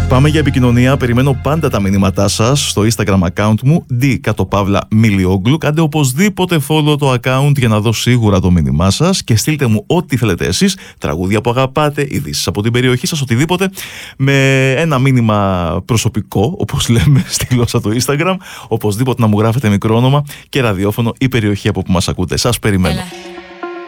Πάμε για επικοινωνία. Περιμένω πάντα τα μηνύματά σας στο Instagram account μου d_Milioglu. Κάντε οπωσδήποτε follow το account για να δω σίγουρα το μήνυμά σας και στείλτε μου ό,τι θέλετε εσείς. Τραγούδια που αγαπάτε, ειδήσεις από την περιοχή σας, οτιδήποτε. Με ένα μήνυμα προσωπικό, όπως λέμε στη γλώσσα του Instagram. Οπωσδήποτε να μου γράφετε μικρό όνομα και ραδιόφωνο ή περιοχή από που μας ακούτε. Σας περιμένω.